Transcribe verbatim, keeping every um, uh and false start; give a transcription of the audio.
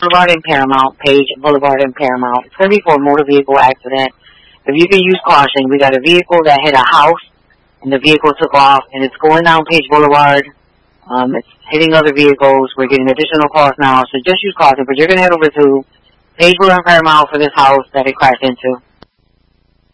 Boulevard and Paramount, Page Boulevard and Paramount. It's going to be for a motor vehicle accident. If you can use caution, we got a vehicle that hit a house, and the vehicle took off, and it's going down Page Boulevard. Um, it's hitting other vehicles. We're getting additional calls now, so just use caution. But you're going to head over to Page Boulevard and Paramount for this house that it crashed into.